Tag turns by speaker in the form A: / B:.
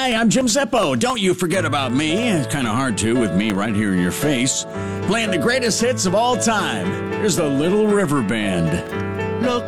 A: Hey, I'm Jim Zeppo. Don't you forget about me. It's kind of hard to with me right here in your face. Playing the greatest hits of all time. Here's the Little River Band.
B: Look